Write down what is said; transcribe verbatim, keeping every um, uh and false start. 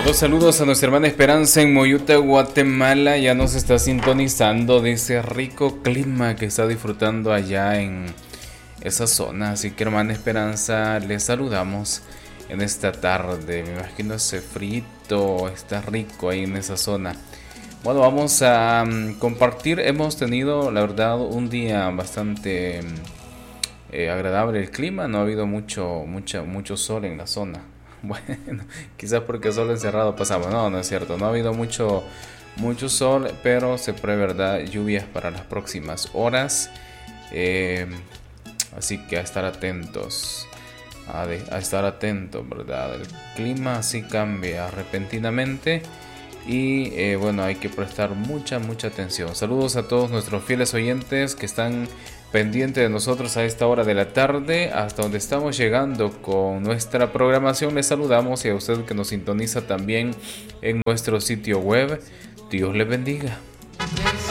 Los saludos a nuestra hermana Esperanza en Moyuta, Guatemala. Ya nos está sintonizando de ese rico clima que está disfrutando allá en esa zona. Así que, hermana Esperanza, les saludamos en esta tarde. Me imagino ese frito está rico ahí en esa zona. Bueno, vamos a um, compartir. Hemos tenido, la verdad, un día bastante eh, agradable el clima. No ha habido mucho, mucha, mucho sol en la zona. Bueno, quizás porque solo encerrado pasamos. No, no es cierto. No ha habido mucho, mucho sol, pero se prevé, ¿verdad?, lluvias para las próximas horas. Eh, así que a estar atentos. A, de, a estar atentos, ¿verdad? El clima así cambia repentinamente. Y eh, bueno, hay que prestar mucha, mucha atención. Saludos a todos nuestros fieles oyentes que están pendientes de nosotros a esta hora de la tarde, hasta donde estamos llegando con nuestra programación. Les saludamos, y a usted que nos sintoniza también en nuestro sitio web. Dios les bendiga.